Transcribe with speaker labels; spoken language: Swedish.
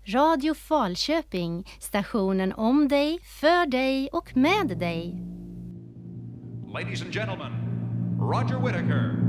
Speaker 1: Radio Falköping, stationen om dig, för dig och med dig.
Speaker 2: Ladies and gentlemen, Roger Whittaker.